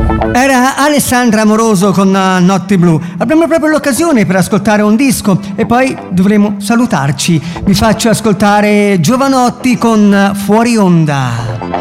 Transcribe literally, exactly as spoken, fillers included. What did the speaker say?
Era Alessandra Amoroso con uh, Notti Blu. Abbiamo proprio l'occasione per ascoltare un disco e poi dovremo salutarci. Vi faccio ascoltare Giovanotti con Fuori Onda.